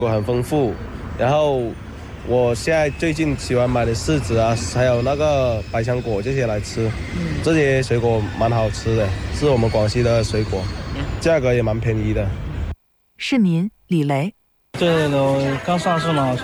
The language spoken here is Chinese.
很丰富。然后我现在最近喜欢买的柿子啊，还有那个百香果这些来吃。这些水果蛮好吃的，是我们广西的水果，价格也蛮便宜的。 市民李雷。 这个刚上市嘛。